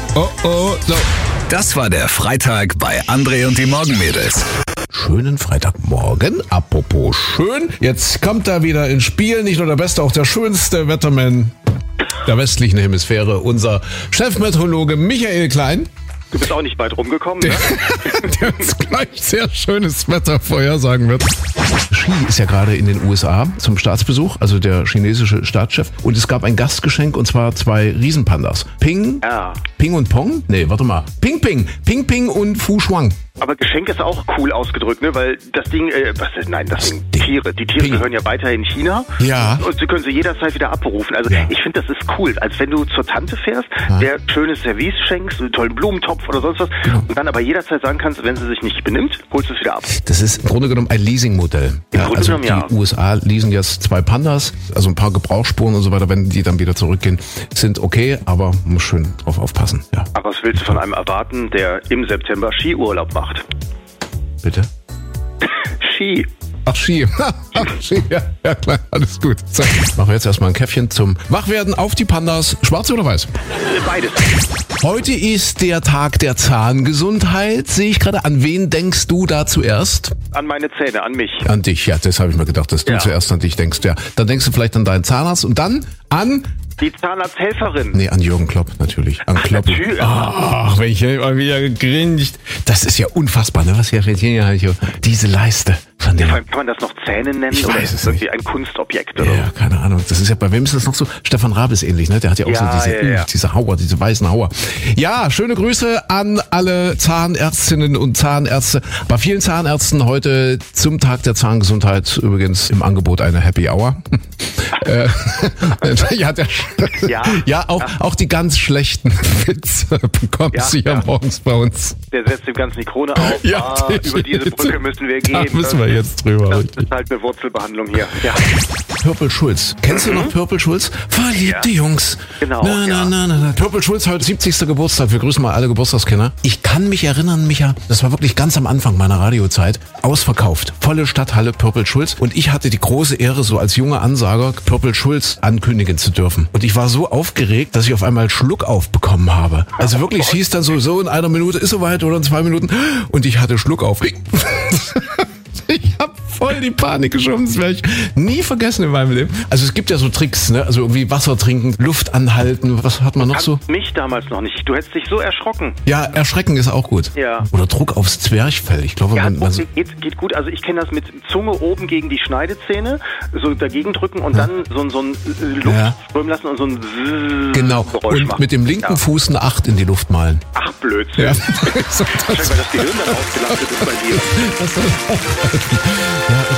Oh. So. Das war der Freitag bei André und die Morgenmädels. Schönen Freitagmorgen. Apropos schön. Jetzt kommt er wieder ins Spiel. Nicht nur der Beste, auch der schönste Wetterman der westlichen Hemisphäre. Unser Chefmeteorologe Michael Klein. Du bist auch nicht weit rumgekommen, ne? Der uns gleich sehr schönes Wetter vorhersagen wird. Xi ist ja gerade in den USA zum Staatsbesuch, also der chinesische Staatschef. Und es gab ein Gastgeschenk, und zwar 2 Riesenpandas. Ping und Pong? Nee, warte mal. Ping und Fu Shuang. Aber Geschenk ist auch cool ausgedrückt, ne? Weil das Ding, Tiere. Die Tiere gehören ja weiterhin China. Ja. Und sie können sie jederzeit wieder abberufen. Also ich finde, das ist cool. Als wenn du zur Tante fährst, der schönes Service schenkst, einen tollen Blumentopf oder sonst was. Genau. Und dann aber jederzeit sagen kannst, wenn sie sich nicht benimmt, holst du es wieder ab. Das ist im Grunde genommen ein Leasingmodell. Also die USA leasen jetzt 2 Pandas, also ein paar Gebrauchsspuren und so weiter, wenn die dann wieder zurückgehen, sind okay, aber muss schön drauf aufpassen. Ja. Aber was willst du von einem erwarten, der im September Skiurlaub macht? Bitte? Ski. Ach, Ski. Ski, ja klar, alles gut. So, machen wir jetzt erstmal ein Käffchen zum Wachwerden auf die Pandas. Schwarz oder weiß? Beides. Heute ist der Tag der Zahngesundheit, sehe ich gerade. An wen denkst du da zuerst? An meine Zähne, an mich. An dich, ja, das habe ich mir gedacht, dass du zuerst an dich denkst. Ja, dann denkst du vielleicht an deinen Zahnarzt und dann an... Die Zahnarzthelferin. Nee, an Jürgen Klopp natürlich. An Klopp. Natürlich. Ach, wenn ich mal wieder gegrinst. Das ist ja unfassbar, ne? Was hier diese Leiste von dem. Kann man das noch Zähne nennen? Ich weiß es nicht. Wie ein Kunstobjekt oder? Ja, keine Ahnung. Das ist ja, bei wem ist das noch so? Stefan Raab ist ähnlich, ne? Der hat ja auch so diese Hauer, diese weißen Hauer. Ja, schöne Grüße an alle Zahnärztinnen und Zahnärzte. Bei vielen Zahnärzten heute zum Tag der Zahngesundheit übrigens im Angebot eine Happy Hour. Auch die ganz schlechten Witze bekommen Sie ja morgens bei uns. Der setzt dem Ganzen die Krone auf. Über diese Brücke müssen wir gehen. Da müssen wir jetzt drüber. Das ist halt eine Wurzelbehandlung hier. Ja. Purple Schulz. Kennst du noch Purple Schulz? Verliebte Jungs. Genau. Purple Schulz, heute 70. Geburtstag. Wir grüßen mal alle Geburtstagskinder. Ich kann mich erinnern, Micha, das war wirklich ganz am Anfang meiner Radiozeit. Ausverkauft. Volle Stadthalle Purple Schulz. Und ich hatte die große Ehre, so als junger Ansager Purple Schulz ankündigen zu dürfen. Und ich war so aufgeregt, dass ich auf einmal Schluckauf bekommen habe. Also wirklich, es hieß dann so in einer Minute ist soweit oder in 2 Minuten. Und ich hatte Schluckauf. Ich habe voll die Panik geschoben, das werde ich nie vergessen in meinem Leben. Also es gibt ja so Tricks, ne? Also irgendwie Wasser trinken, Luft anhalten, was hat man noch so? Mich damals noch nicht. Du hättest dich so erschrocken. Ja, erschrecken ist auch gut. Ja. Oder Druck aufs Zwerchfell. Ich glaube, geht gut. Also ich kenne das mit Zunge oben gegen die Schneidezähne, so dagegen drücken und dann so ein Luft strömen lassen und so ein Genau. Geräusch und machen. mit dem linken Fuß eine 8 in die Luft malen. Ach, Blödsinn. Ja. Weil das Gehirn dann ausgelastet ist bei dir. Das